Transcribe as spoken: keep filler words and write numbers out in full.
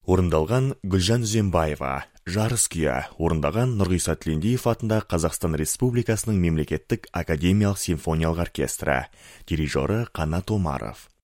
Орындалған Гүлжан Үзембаева, Жарыс күйі орындаған Нұрғиса Тілендиев атында Қазақстан Республикасының мемлекеттік академиялық симфониялық оркестрі, дирижері Қанат Омаров.